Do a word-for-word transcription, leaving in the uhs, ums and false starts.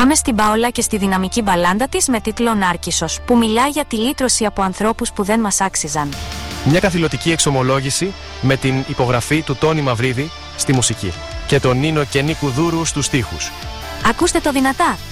Πάμε στην Παόλα και στη δυναμική μπαλάντα της με τίτλο Νάρκισσος, που μιλά για τη λύτρωση από ανθρώπους που δεν μας άξιζαν. Μια καθηλωτική εξομολόγηση με την υπογραφή του Τόνι Μαυρίδη στη μουσική και τον Νίνο και Νίκου Δούρου στους στίχους. Ακούστε το δυνατά!